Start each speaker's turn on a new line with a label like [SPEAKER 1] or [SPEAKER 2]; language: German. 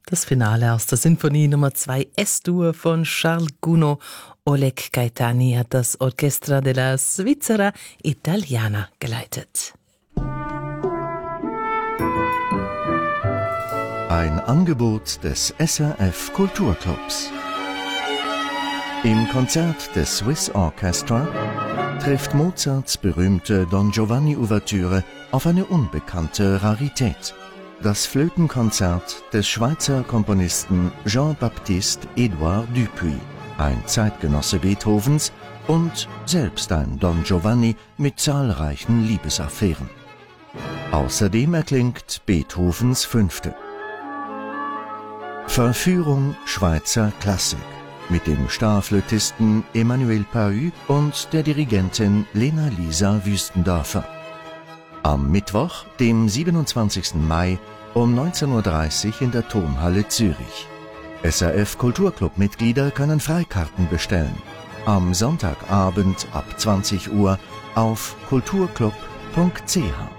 [SPEAKER 1] Das Finale aus der Sinfonie Nummer 2 S-Dur von Charles Gounod. Oleg Gaetani hat das Orchestra della Svizzera Italiana geleitet.
[SPEAKER 2] Ein Angebot des SRF Kulturclubs. Im Konzert des Swiss Orchestra trifft Mozarts berühmte Don Giovanni-Ouvertüre auf eine unbekannte Rarität. Das Flötenkonzert des Schweizer Komponisten Jean-Baptiste Edouard Dupuy, ein Zeitgenosse Beethovens und selbst ein Don Giovanni mit zahlreichen Liebesaffären. Außerdem erklingt Beethovens Fünfte. Verführung Schweizer Klassik mit dem Starflötisten Emmanuel Pahü und der Dirigentin Lena-Lisa Wüstendorfer. Am Mittwoch, dem 27. Mai um 19:30 Uhr in der Tonhalle Zürich. SRF Kulturclub-Mitglieder können Freikarten bestellen. Am Sonntagabend ab 20 Uhr auf kulturclub.ch.